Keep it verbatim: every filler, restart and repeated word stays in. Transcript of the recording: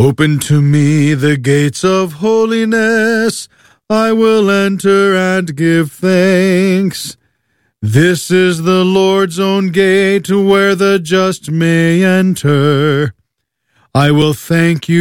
Open to me the gates of holiness. I will enter and give thanks. This is the Lord's own gate, where the just may enter. I will thank you